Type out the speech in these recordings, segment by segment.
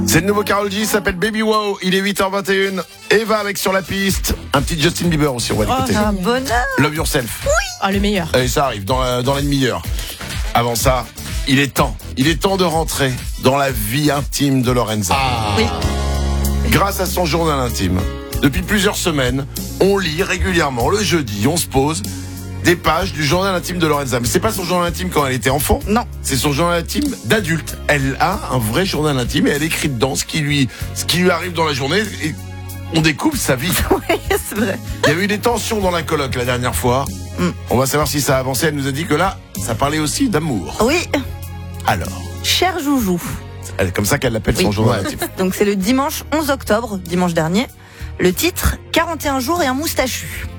C'est le nouveau Karol G, s'appelle Baby Wow. Il est 8h21. Eva avec Sur la piste. Un petit Justin Bieber aussi, on va l'écouter. Un bonheur. Love Yourself. Oui. Ah, le meilleur. Et ça arrive dans la demi-heure. Avant ça, il est temps de rentrer dans la vie intime de Lorenza. Oui. Grâce à son journal intime, depuis plusieurs semaines, on lit régulièrement le jeudi, on se pose des pages du journal intime de Lorenza. Mais c'est pas son journal intime quand elle était enfant. Non. C'est son journal intime d'adulte. Elle a un vrai journal intime et elle écrit dedans ce qui lui arrive dans la journée et on découvre sa vie. Oui, c'est vrai. Il y a eu des tensions dans la coloc la dernière fois. On va savoir si ça a avancé. Elle nous a dit que là, ça parlait aussi d'amour. Oui. Alors, Cher Joujou. c'est comme ça qu'elle l'appelle son journal intime. Donc c'est le dimanche 11 octobre, dimanche dernier. Le titre, 41 jours et un moustachu.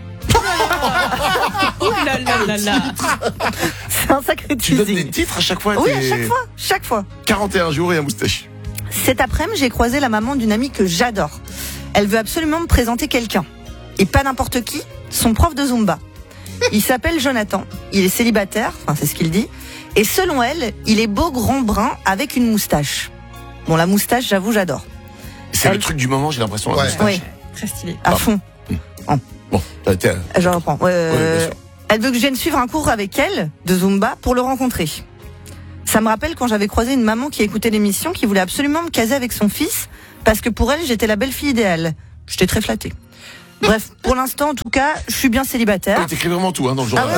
Ouh là là là là. C'est un sacré Tu donnes teasing. des titres à chaque fois. Oui, à chaque fois. 41 jours et un moustache. Cet après-midi, j'ai croisé la maman d'une amie que j'adore. Elle veut absolument me présenter quelqu'un. Et pas n'importe qui, son prof de Zumba. Il s'appelle Jonathan. Il est célibataire, enfin c'est ce qu'il dit. Et selon elle, il est beau, grand, brun, avec une moustache. Bon, la moustache, j'avoue, j'adore. C'est le truc du moment, j'ai l'impression. La moustache. Oui, Très stylé. à fond. Bon, tiens. Je reprends. bien sûr. Elle veut que je vienne suivre un cours avec elle de Zumba pour le rencontrer. Ça me rappelle quand j'avais croisé une maman qui écoutait l'émission, qui voulait absolument me caser avec son fils, parce que pour elle, j'étais la belle-fille idéale. J'étais très flattée. Bref, pour l'instant, en tout cas, je suis bien célibataire. Oui, t'écris vraiment tout dans le journal.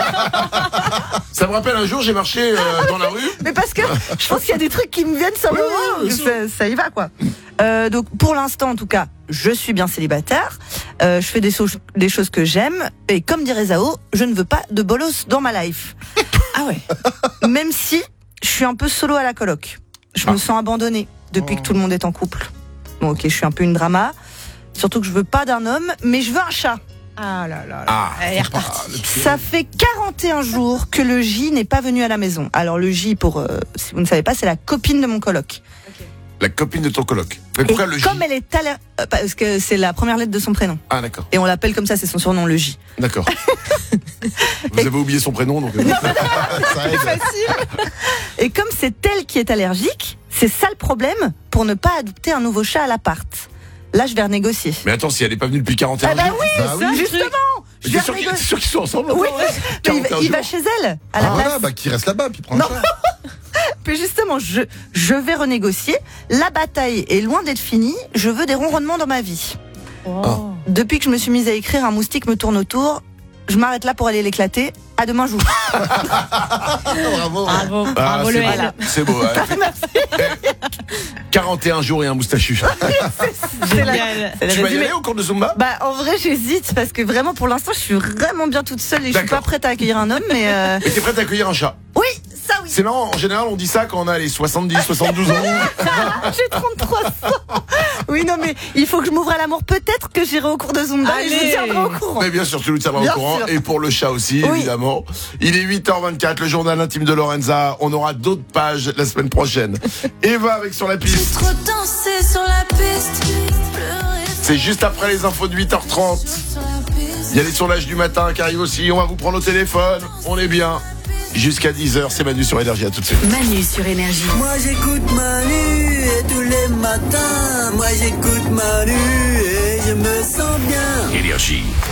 Ça me rappelle un jour, j'ai marché dans la rue. Mais parce que je pense qu'il y a des trucs qui me viennent sur le moment. Ça y va, quoi. Donc, pour l'instant, en tout cas, je suis bien célibataire. Je fais des choses que j'aime. Et comme dirait Zao, je ne veux pas de bolos dans ma life. Ah ouais. Même si je suis un peu solo à la coloc. Je me sens abandonnée depuis que tout le monde est en couple. Bon, ok, je suis un peu une drama. Surtout que je veux pas d'un homme, mais je veux un chat. Ah là là là. Ah, Elle est repartie. Ça fait 41 jours que le J n'est pas venu à la maison. Alors le J, si vous ne savez pas, c'est la copine de mon coloc. la copine de ton coloc. Mais pourquoi Et le J? comme elle est allergique, parce que c'est la première lettre de son prénom. Ah d'accord. Et on l'appelle comme ça, c'est son surnom, le J. D'accord. Vous avez oublié son prénom, donc. Ça aide. Et comme c'est elle qui est allergique, c'est ça le problème pour ne pas adopter un nouveau chat à l'appart. Là, je vais renégocier. Mais attends, si elle n'est pas venue depuis 41 Ah bah jours. oui, justement. Je vais T'es sûr renégocier. qu'ils sont ensemble? Oui, encore, ouais. mais 41 il va jours. chez elle, à la place. Voilà, qu'il reste là-bas, puis prends Non. le chat. Puis justement, je vais renégocier. La bataille est loin d'être finie. Je veux des ronronnements dans ma vie. Oh. Depuis que je me suis mise à écrire, un moustique me tourne autour. Je m'arrête là pour aller l'éclater. À demain, jour. Bravo. Bravo, Ah, bravo c'est le beau. L. C'est beau. Ouais. 41 jours et un moustachu. Génial. C'est le Tu vas y résumé. aller au cours de Zumba? Bah, en vrai, j'hésite parce que vraiment, pour l'instant, je suis vraiment bien toute seule et je suis pas D'accord. prête à accueillir un homme, mais Et t'es prête à accueillir un chat? oui, ça oui. C'est marrant, en général, on dit ça quand on a les 70, 72 ans. J'ai 33 ans. Oui, non, mais il faut que je m'ouvre à l'amour. Peut-être que j'irai au cours de Zumba et je vous Allez. tiendrai au courant. Mais bien sûr, tu nous tiendras au Bien courant. sûr. Et pour le chat aussi, Oui. évidemment. Il est 8h24, le journal intime de Lorenza. On aura d'autres pages la semaine prochaine. Eva avec Sur la piste. Trop danser sur la piste, pleurer C'est juste après les infos de 8h30. sur la piste. Il y a les sondages du matin qui arrivent aussi. On va vous prendre au téléphone. On est bien. Jusqu'à 10h, c'est Manu sur Énergie. À tout de suite. Manu sur Énergie. Moi j'écoute Manu et tous les matins. Moi j'écoute Manu et je me sens bien. Énergie.